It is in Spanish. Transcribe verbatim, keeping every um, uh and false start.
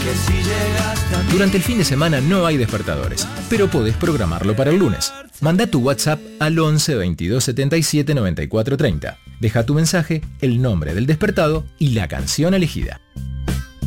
Durante el fin de semana no hay despertadores, pero podés programarlo para el lunes. Manda tu WhatsApp al once veintidós setenta y siete noventa y cuatro treinta. Deja tu mensaje, el nombre del despertado y la canción elegida.